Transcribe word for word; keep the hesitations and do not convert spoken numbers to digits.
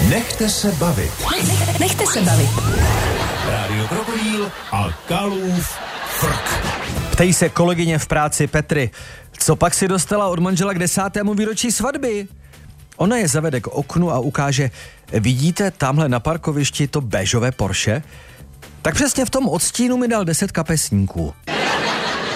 Nechte se bavit. Nechte se bavit. Rádio Krokodýl a Kalův frk. Ptají se kolegyně v práci Petry, co pak si dostala od manžela k desátému výročí svatby? Ona je zavede k oknu a ukáže, vidíte tamhle na parkovišti to béžové Porsche? Tak přesně v tom odstínu mi dal deset kapesníků.